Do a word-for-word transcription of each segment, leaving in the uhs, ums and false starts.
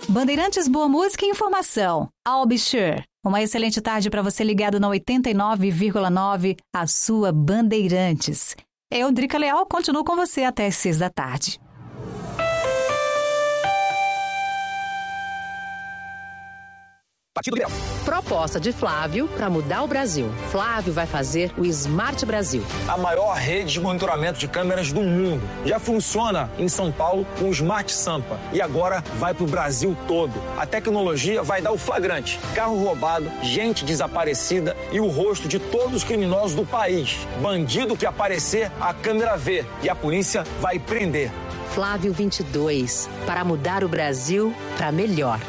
Bandeirantes, boa música e informação. I'll be sure. Uma excelente tarde para você ligado na oitenta e nove vírgula nove, a sua Bandeirantes. Eu, Drica Leal, continuo com você até as seis da tarde. Partido Liberal. Proposta de Flávio para mudar o Brasil. Flávio vai fazer o Smart Brasil. A maior rede de monitoramento de câmeras do mundo. Já funciona em São Paulo com o Smart Sampa. E agora vai para o Brasil todo. A tecnologia vai dar o flagrante. Carro roubado, gente desaparecida e o rosto de todos os criminosos do país. Bandido que aparecer, a câmera vê. E a polícia vai prender. Flávio vinte e dois. Para mudar o Brasil para melhor.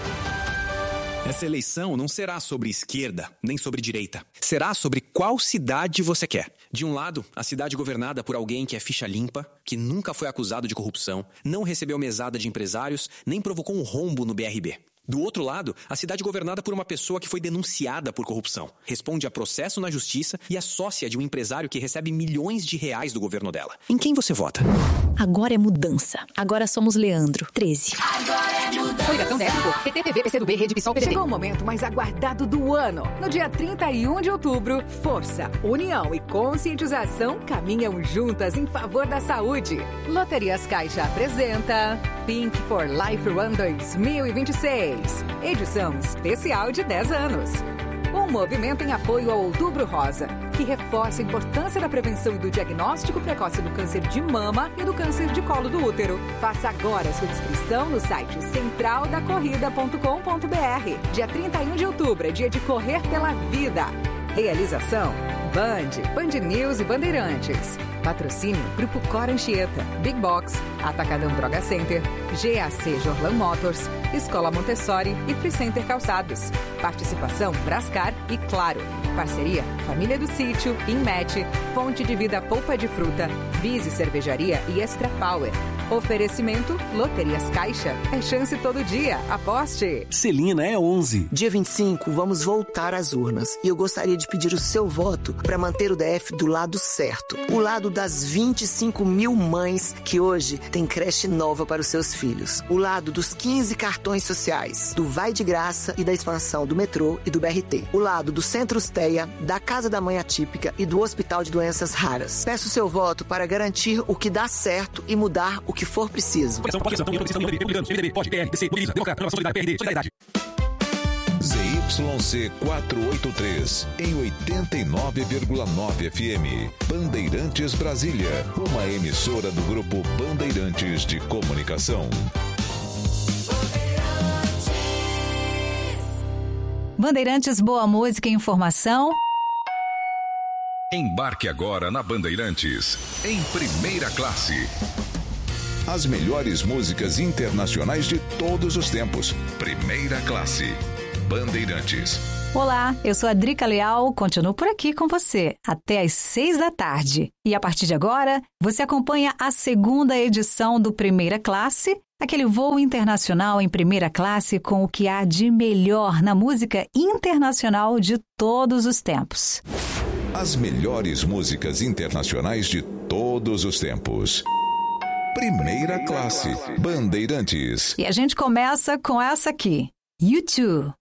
Essa eleição não será sobre esquerda, nem sobre direita. Será sobre qual cidade você quer. De um lado, a cidade governada por alguém que é ficha limpa, que nunca foi acusado de corrupção, não recebeu mesada de empresários, nem provocou um rombo no B R B. Do outro lado, a cidade governada por uma pessoa que foi denunciada por corrupção, responde a processo na justiça e é sócia de um empresário que recebe milhões de reais do governo dela. Em quem você vota? Agora é mudança. Agora somos Leandro, treze. Agora é mudança. Coligação Décimo, P T P V, P C do B, Rede Pissol, P T P. Chegou o momento mais aguardado do ano. No dia trinta e um de outubro, força, união e conscientização caminham juntas em favor da saúde. Loterias Caixa apresenta Pink for Life Run dois mil e vinte e seis. Edição especial de dez anos. Um movimento em apoio ao Outubro Rosa, que reforça a importância da prevenção e do diagnóstico precoce do câncer de mama e do câncer de colo do útero. Faça agora sua inscrição no site central da corrida ponto com ponto b r. Dia trinta e um de outubro é dia de correr pela vida. Realização Band, Band News e Bandeirantes. Patrocínio Grupo Cor Anchieta, Big Box, Atacadão Droga Center, G A C Jorlan Motors, Escola Montessori e Free Center Calçados. Participação Brascar e Claro. Parceria Família do Sítio, Inmet, Fonte de Vida Polpa de Fruta, Vise Cervejaria e Extra Power. Oferecimento Loterias Caixa. É chance todo dia. Aposte. Celina é onze. Dia vinte e cinco, vamos voltar às urnas. E eu gostaria de pedir o seu voto para manter o D F do lado certo. O lado das vinte e cinco mil mães que hoje têm creche nova para os seus filhos. O lado dos quinze cartões sociais, do Vai de Graça e da expansão do metrô e do B R T. O lado do Centros Teia, da Casa da Mãe Atípica e do Hospital de Doenças Raras. Peço seu voto para garantir o que dá certo e mudar o que for preciso. Z Y C quatrocentos e oitenta e três, em oitenta e nove vírgula nove F M. Bandeirantes Brasília, uma emissora do Grupo Bandeirantes de Comunicação. Bandeirantes, boa música e informação. Embarque agora na Bandeirantes, em primeira classe. As melhores músicas internacionais de todos os tempos. Primeira classe. Bandeirantes. Olá, eu sou a Drica Leal, continuo por aqui com você até às seis da tarde. E a partir de agora, você acompanha a segunda edição do Primeira Classe, aquele voo internacional em primeira classe com o que há de melhor na música internacional de todos os tempos. As melhores músicas internacionais de todos os tempos. Primeira classe, Bandeirantes. E a gente começa com essa aqui, U dois.